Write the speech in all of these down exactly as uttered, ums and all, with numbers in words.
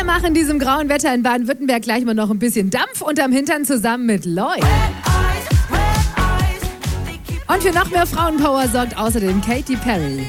machen in diesem grauen Wetter in Baden-Württemberg gleich mal noch ein bisschen Dampf unterm Hintern zusammen mit Lloyd. Und für noch mehr Frauenpower sorgt außerdem Katy Perry.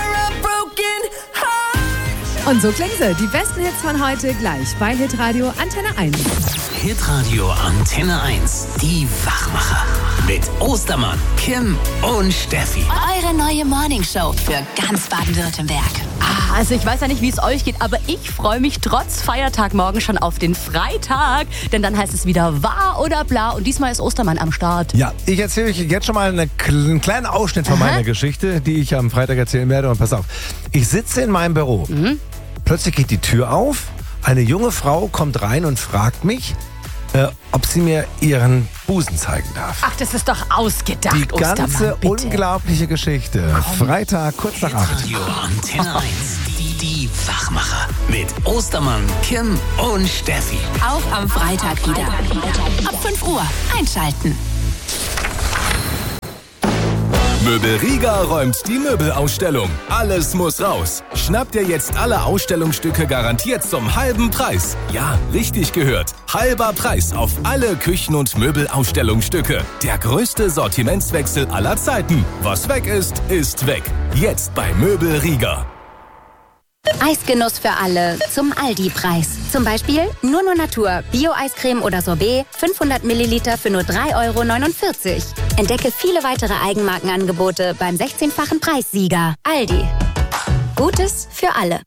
Und so klingt sie. Die besten Hits von heute gleich bei Hitradio Antenne eins. Hitradio Antenne eins. Die Wachmacher. Mit Ostermann, Kim und Steffi. Eure neue Morningshow für ganz Baden-Württemberg. Ah, also ich weiß ja nicht, wie es euch geht, aber ich freue mich trotz Feiertag morgen schon auf den Freitag. Denn dann heißt es wieder wahr oder bla. Und diesmal ist Ostermann am Start. Ja, ich erzähle euch jetzt schon mal eine, einen kleinen Ausschnitt von Aha. meiner Geschichte, die ich am Freitag erzählen werde. Und pass auf, ich sitze in meinem Büro. Mhm. Plötzlich geht die Tür auf. Eine junge Frau kommt rein und fragt mich, äh, ob sie mir ihren Busen zeigen darf. Ach, das ist doch ausgedacht, Die ganze Ostermann, bitte. unglaubliche Geschichte. Freitag, kurz nach acht. Hitradio Antenne eins. Die, die Wachmacher. Mit Ostermann, Kim und Steffi. Auch am Freitag wieder. Ab fünf Uhr einschalten. Möbel Riga räumt die Möbelausstellung. Alles muss raus. Schnappt ihr jetzt alle Ausstellungsstücke garantiert zum halben Preis. Ja, richtig gehört. Halber Preis auf alle Küchen- und Möbelausstellungsstücke. Der größte Sortimentswechsel aller Zeiten. Was weg ist, ist weg. Jetzt bei Möbel Riga. Eisgenuss für alle zum Aldi-Preis. Zum Beispiel Nunu Natur, Bio-Eiscreme oder Sorbet, fünfhundert Milliliter für nur drei Euro neunundvierzig. Entdecke viele weitere Eigenmarkenangebote beim sechzehnfachen Preissieger. Aldi. Gutes für alle.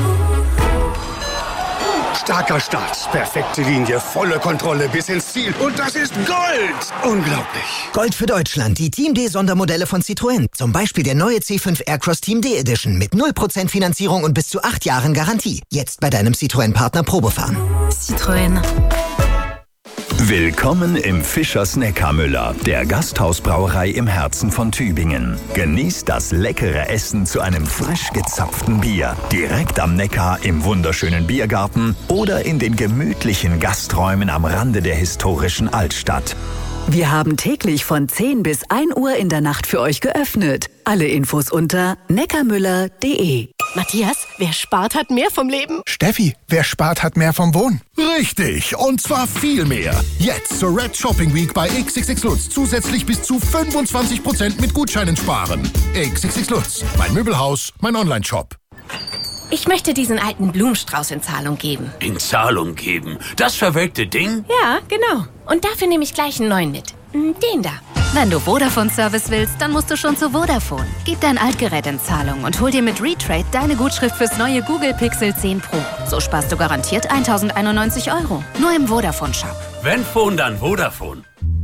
Starker Start, perfekte Linie, volle Kontrolle bis ins Ziel. Und das ist Gold! Unglaublich. Gold für Deutschland, die Team D-Sondermodelle von Citroën. Zum Beispiel der neue C fünf Aircross Team D Edition mit null Prozent Finanzierung und bis zu acht Jahren Garantie. Jetzt bei deinem Citroën-Partner Probefahren. Citroën. Willkommen im Fischers Neckarmüller, der Gasthausbrauerei im Herzen von Tübingen. Genießt das leckere Essen zu einem frisch gezapften Bier. Direkt am Neckar im wunderschönen Biergarten oder in den gemütlichen Gasträumen am Rande der historischen Altstadt. Wir haben täglich von zehn bis ein Uhr in der Nacht für euch geöffnet. Alle Infos unter neckarmüller punkt de. Matthias, wer spart, hat mehr vom Leben. Steffi, wer spart, hat mehr vom Wohnen. Richtig, und zwar viel mehr. Jetzt zur Red Shopping Week bei X X X Lutz zusätzlich bis zu fünfundzwanzig Prozent mit Gutscheinen sparen. X X X Lutz, mein Möbelhaus, mein Online-Shop. Ich möchte diesen alten Blumenstrauß in Zahlung geben. In Zahlung geben? Das verwelkte Ding? Ja, genau. Und dafür nehme ich gleich einen neuen mit. Den da. Wenn du Vodafone-Service willst, dann musst du schon zu Vodafone. Gib dein Altgerät in Zahlung und hol dir mit Retrade deine Gutschrift fürs neue Google Pixel zehn Pro. So sparst du garantiert eintausendeinundneunzig Euro. Nur im Vodafone-Shop. Wenn Phone, dann Vodafone.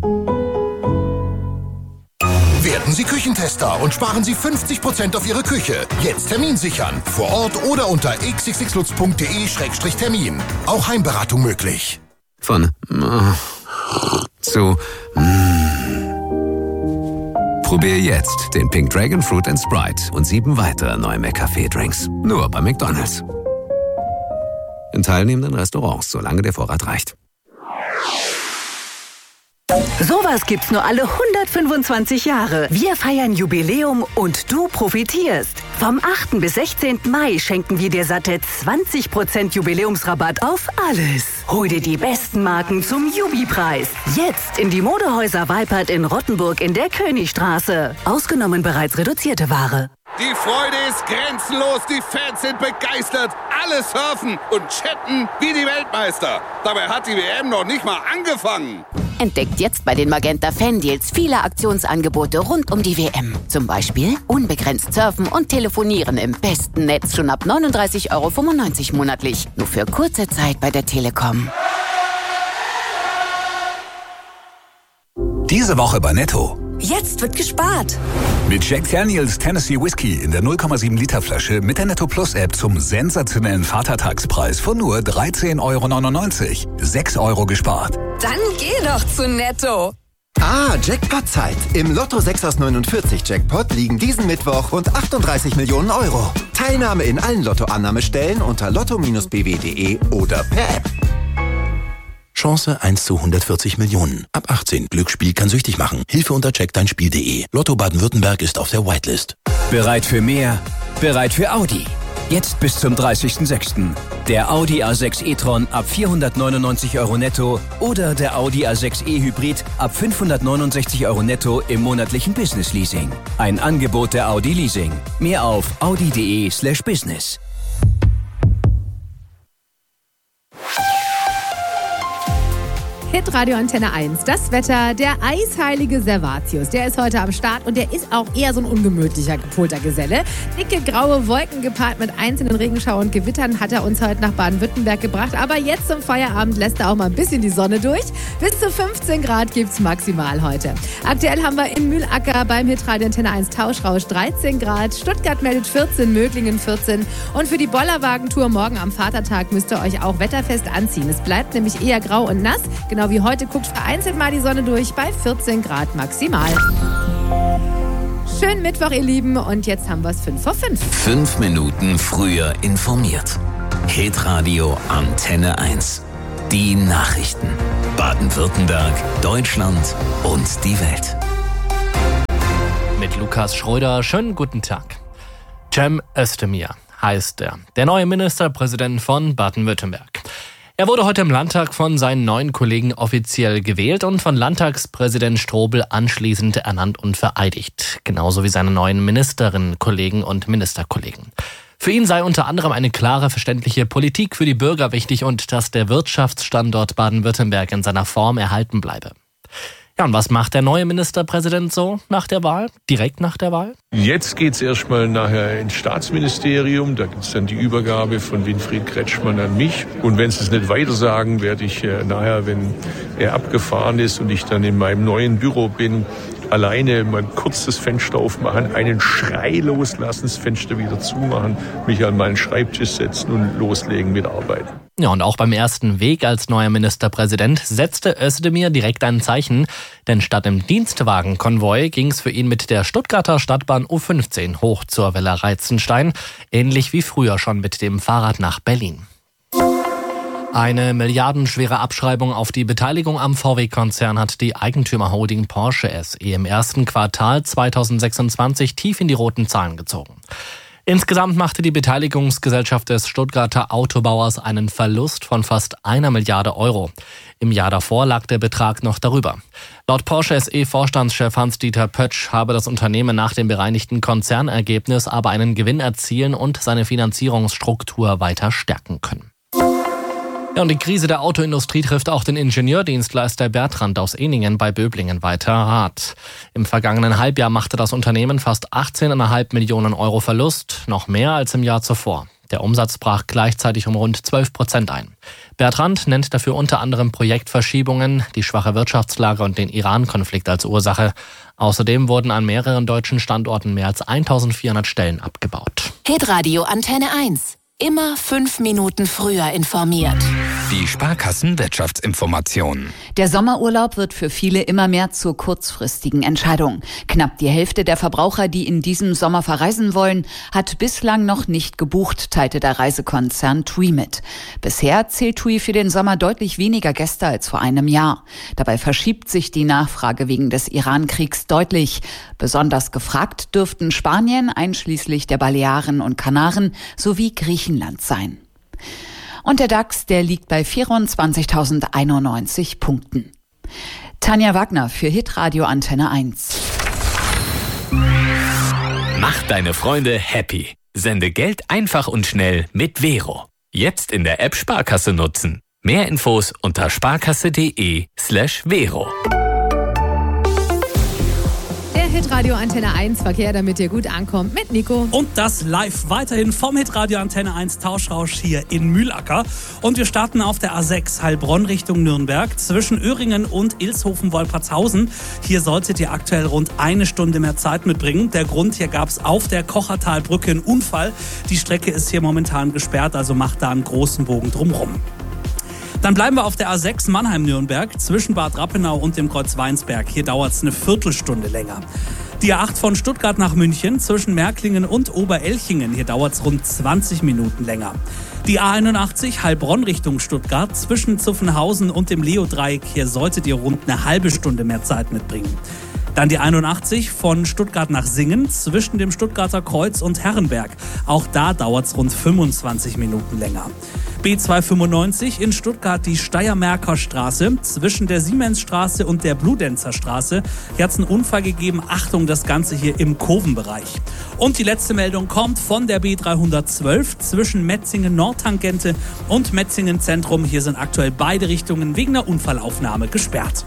Werden Sie Küchentester und sparen Sie fünfzig Prozent auf Ihre Küche. Jetzt Termin sichern. Vor Ort oder unter x x x lutz punkt de Schrägstrich Termin. Auch Heimberatung möglich. Von äh, zu mm. Probier jetzt den Pink Dragon Fruit and Sprite und sieben weitere neue McCafé-Drinks. Nur bei McDonald's. In teilnehmenden Restaurants, solange der Vorrat reicht. Sowas gibt's nur alle hundertfünfundzwanzig Jahre. Wir feiern Jubiläum und du profitierst. Vom achten bis sechzehnten Mai schenken wir dir satte zwanzig Prozent Jubiläumsrabatt auf alles. Hol dir die besten Marken zum Jubi-Preis. Jetzt in die Modehäuser Weipert in Rottenburg in der Königstraße. Ausgenommen bereits reduzierte Ware. Die Freude ist grenzenlos, die Fans sind begeistert. Alle surfen und chatten wie die Weltmeister. Dabei hat die W M noch nicht mal angefangen. Entdeckt jetzt bei den Magenta Fan-Deals viele Aktionsangebote rund um die W M. Zum Beispiel unbegrenzt surfen und telefonieren im besten Netz schon ab neununddreißig Euro fünfundneunzig monatlich. Nur für kurze Zeit bei der Telekom. Diese Woche bei Netto. Jetzt wird gespart. Mit Jack Daniels Tennessee Whiskey in der null Komma sieben Liter Flasche mit der Netto Plus App zum sensationellen Vatertagspreis von nur dreizehn Euro neunundneunzig. sechs Euro gespart. Dann geh doch zu Netto. Ah, Jackpot-Zeit. Im Lotto sechs aus neunundvierzig Jackpot liegen diesen Mittwoch rund achtunddreißig Millionen Euro. Teilnahme in allen Lotto-Annahmestellen unter lotto Bindestrich b w punkt de oder per App. Chance eins zu hundertvierzig Millionen. Ab achtzehn. Glücksspiel kann süchtig machen. Hilfe unter check dein Spiel punkt de. Lotto Baden-Württemberg ist auf der Whitelist. Bereit für mehr? Bereit für Audi. Jetzt bis zum dreißigsten sechsten Der Audi A sechs e-tron ab vierhundertneunundneunzig Euro netto oder der Audi A sechs e-Hybrid ab fünfhundertneunundsechzig Euro netto im monatlichen Business Leasing. Ein Angebot der Audi Leasing. Mehr auf audi.de slash business. Hitradio Antenne eins. Das Wetter, der eisheilige Servatius, der ist heute am Start und der ist auch eher so ein ungemütlicher, gepolter Geselle. Dicke graue Wolken gepaart mit einzelnen Regenschauern und Gewittern hat er uns heute nach Baden-Württemberg gebracht. Aber jetzt zum Feierabend lässt er auch mal ein bisschen die Sonne durch. Bis zu fünfzehn Grad gibt's maximal heute. Aktuell haben wir in Mühlacker beim Hitradio Antenne eins Tauschrausch dreizehn Grad. Stuttgart meldet vierzehn, Möglingen vierzehn. Und für die Bollerwagentour morgen am Vatertag müsst ihr euch auch wetterfest anziehen. Es bleibt nämlich eher grau und nass. Genau wie heute guckt vereinzelt mal die Sonne durch bei vierzehn Grad maximal. Schönen Mittwoch, ihr Lieben. Und jetzt haben wir es fünf vor fünf. Fünf Minuten früher informiert. Hitradio Antenne eins. Die Nachrichten. Baden-Württemberg, Deutschland und die Welt. Mit Lukas Schröder, schönen guten Tag. Cem Özdemir heißt er, der neue Ministerpräsident von Baden-Württemberg. Er wurde heute im Landtag von seinen neuen Kollegen offiziell gewählt und von Landtagspräsident Strobel anschließend ernannt und vereidigt. Genauso wie seine neuen Ministerinnen, Kollegen und Ministerkollegen. Für ihn sei unter anderem eine klare, verständliche Politik für die Bürger wichtig und dass der Wirtschaftsstandort Baden-Württemberg in seiner Form erhalten bleibe. Ja, und was macht der neue Ministerpräsident so nach der Wahl? Direkt nach der Wahl? Jetzt geht's erstmal nachher ins Staatsministerium. Da gibt's dann die Übergabe von Winfried Kretschmann an mich. Und wenn sie es nicht weiter sagen, werde ich äh, nachher, wenn er abgefahren ist und ich dann in meinem neuen Büro bin, alleine mal kurz das Fenster aufmachen, einen Schrei loslassen, das Fenster wieder zumachen, mich an meinen Schreibtisch setzen und loslegen mit Arbeiten. Ja, und auch beim ersten Weg als neuer Ministerpräsident setzte Özdemir direkt ein Zeichen, denn statt im Dienstwagenkonvoi ging es für ihn mit der Stuttgarter Stadtbahn U fünfzehn hoch zur Villa Reitzenstein, ähnlich wie früher schon mit dem Fahrrad nach Berlin. Eine milliardenschwere Abschreibung auf die Beteiligung am V W-Konzern hat die Eigentümerholding Porsche S E im ersten Quartal zweitausendsechsundzwanzig tief in die roten Zahlen gezogen. Insgesamt machte die Beteiligungsgesellschaft des Stuttgarter Autobauers einen Verlust von fast einer Milliarde Euro. Im Jahr davor lag der Betrag noch darüber. Laut Porsche S E-Vorstandschef Hans-Dieter Pötsch habe das Unternehmen nach dem bereinigten Konzernergebnis aber einen Gewinn erzielen und seine Finanzierungsstruktur weiter stärken können. Ja, und die Krise der Autoindustrie trifft auch den Ingenieurdienstleister Bertrand aus Ehningen bei Böblingen weiter hart. Im vergangenen Halbjahr machte das Unternehmen fast achtzehn Komma fünf Millionen Euro Verlust, noch mehr als im Jahr zuvor. Der Umsatz brach gleichzeitig um rund zwölf Prozent ein. Bertrand nennt dafür unter anderem Projektverschiebungen, die schwache Wirtschaftslage und den Iran-Konflikt als Ursache. Außerdem wurden an mehreren deutschen Standorten mehr als eintausendvierhundert Stellen abgebaut. Hitradio Antenne eins. Immer fünf Minuten früher informiert. Die Sparkassen-Wirtschaftsinformation. Der Sommerurlaub wird für viele immer mehr zur kurzfristigen Entscheidung. Knapp die Hälfte der Verbraucher, die in diesem Sommer verreisen wollen, hat bislang noch nicht gebucht, teilte der Reisekonzern TUI mit. Bisher zählt TUI für den Sommer deutlich weniger Gäste als vor einem Jahr. Dabei verschiebt sich die Nachfrage wegen des Iran-Kriegs deutlich. Besonders gefragt dürften Spanien, einschließlich der Balearen und Kanaren, sowie Griechenland sein. Und der DAX, der liegt bei vierundzwanzigtausendeinundneunzig Punkten. Tanja Wagner für Hitradio Antenne eins. Mach deine Freunde happy. Sende Geld einfach und schnell mit Vero. Jetzt in der App Sparkasse nutzen. Mehr Infos unter sparkasse.de slash Vero. Hitradio Antenne eins Verkehr, damit ihr gut ankommt, mit Nico. Und das live weiterhin vom Hitradio Antenne eins Tauschrausch hier in Mühlacker. Und wir starten auf der A sechs Heilbronn Richtung Nürnberg zwischen Öhringen und Ilshofen-Wolpertshausen. Hier solltet ihr aktuell rund eine Stunde mehr Zeit mitbringen. Der Grund, hier gab es auf der Kochertalbrücke einen Unfall. Die Strecke ist hier momentan gesperrt, also macht da einen großen Bogen drumherum. Dann bleiben wir auf der A sechs Mannheim-Nürnberg zwischen Bad Rappenau und dem Kreuz Weinsberg. Hier dauert es eine Viertelstunde länger. Die A acht von Stuttgart nach München zwischen Märklingen und Oberelchingen. Hier dauert es rund zwanzig Minuten länger. Die A einundachtzig Heilbronn Richtung Stuttgart zwischen Zuffenhausen und dem Leo-Dreieck. Hier solltet ihr rund eine halbe Stunde mehr Zeit mitbringen. Dann die einundachtzig von Stuttgart nach Singen zwischen dem Stuttgarter Kreuz und Herrenberg. Auch da dauert es rund fünfundzwanzig Minuten länger. B zweihundertfünfundneunzig in Stuttgart die Steiermärker Straße zwischen der Siemensstraße und der Bludenzer Straße. Hier hat es einen Unfall gegeben. Achtung, das Ganze hier im Kurvenbereich. Und die letzte Meldung kommt von der B dreihundertzwölf zwischen Metzingen-Nordtangente und Metzingen-Zentrum. Hier sind aktuell beide Richtungen wegen einer Unfallaufnahme gesperrt.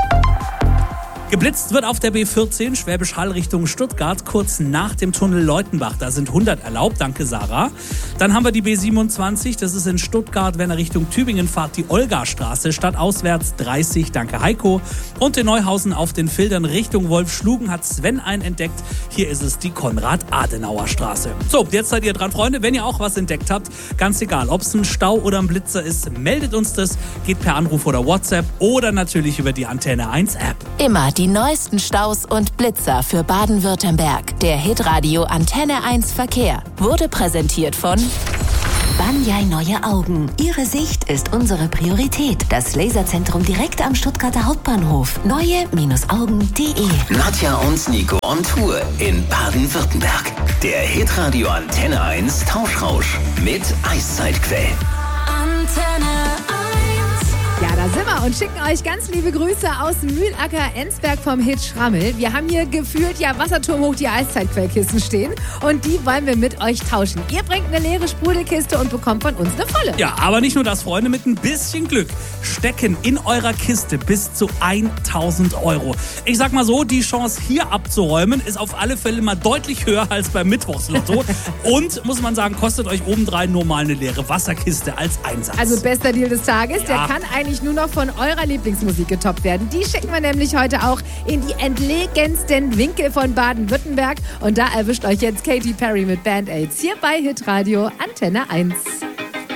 Geblitzt wird auf der B vierzehn Schwäbisch Hall Richtung Stuttgart kurz nach dem Tunnel Leutenbach. Da sind hundert erlaubt, danke Sarah. Dann haben wir die B siebenundzwanzig, das ist in Stuttgart, wenn er Richtung Tübingen fahrt, die Olgastraße, stadtauswärts dreißig, danke Heiko. Und in Neuhausen auf den Filtern Richtung Wolfschlugen hat Sven einen entdeckt. Hier ist es die Konrad-Adenauer-Straße. So, jetzt seid ihr dran, Freunde. Wenn ihr auch was entdeckt habt, ganz egal, ob es ein Stau oder ein Blitzer ist, meldet uns das. Geht per Anruf oder WhatsApp oder natürlich über die Antenne eins App. Immer die neuesten Staus und Blitzer für Baden-Württemberg. Der Hitradio Antenne eins Verkehr wurde präsentiert von Banyai Neue Augen. Ihre Sicht ist unsere Priorität. Das Laserzentrum direkt am Stuttgarter Hauptbahnhof. neue Augen punkt de. Nadja und Nico on Tour in Baden-Württemberg. Der Hitradio Antenne eins Tauschrausch mit Eiszeitquell. Antenne Ja, da sind wir und schicken euch ganz liebe Grüße aus Mühlacker-Ensberg vom Hit Schrammel. Wir haben hier gefühlt ja Wasserturm hoch die Eiszeitquellkisten stehen und die wollen wir mit euch tauschen. Ihr bringt eine leere Sprudelkiste und bekommt von uns eine volle. Ja, aber nicht nur das, Freunde, mit ein bisschen Glück stecken in eurer Kiste bis zu tausend Euro. Ich sag mal so, die Chance hier abzuräumen ist auf alle Fälle mal deutlich höher als beim Mittwochslotto und, muss man sagen, kostet euch obendrein nur mal eine leere Wasserkiste als Einsatz. Also bester Deal des Tages, Ja. der kann eigentlich nur noch von eurer Lieblingsmusik getoppt werden. Die schicken wir nämlich heute auch in die entlegensten Winkel von Baden-Württemberg. Und da erwischt euch jetzt Katy Perry mit Band-Aids hier bei Hitradio Antenne eins.